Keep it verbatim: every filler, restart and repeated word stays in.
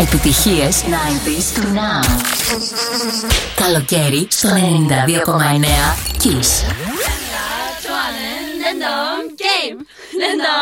Επιτυχίες ενενήντα του Now. Καλοκαίρι στο ενενήντα δύο κόμμα εννέα Kiss.